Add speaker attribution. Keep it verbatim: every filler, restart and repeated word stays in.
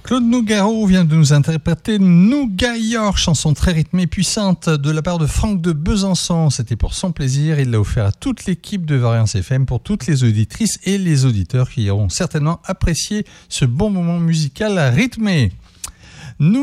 Speaker 1: Claude Nougaro vient de nous interpréter Nougayor, chanson très rythmée et puissante de la part de Franck de Besançon. C'était pour son plaisir, il l'a offert à toute l'équipe de Variance F M, pour toutes les auditrices et les auditeurs qui auront certainement apprécié ce bon moment musical rythmé. Nous